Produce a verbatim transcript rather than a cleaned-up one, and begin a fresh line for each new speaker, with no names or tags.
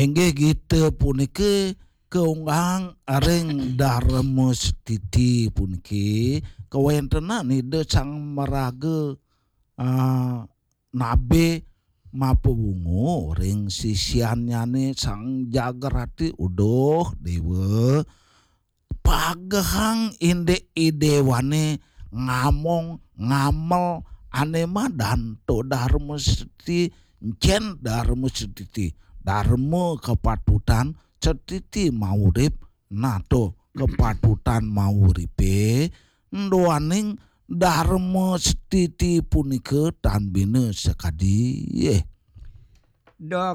Enggih gitu puniki keunggang areng Dharma Setiti puniki kawentenan ide sang maraga uh, nabe mapewungu ring sisianyane sang Jagarati udoh dewa pagahang inde idewane ngamong ngamel anema danto Dharma Setiti jen Dharma Setiti Dharma kepatutan Setiti maurip nato kepatutan mauripe ndoaning Dharma Setiti punika tanbine sakadi eh
Dok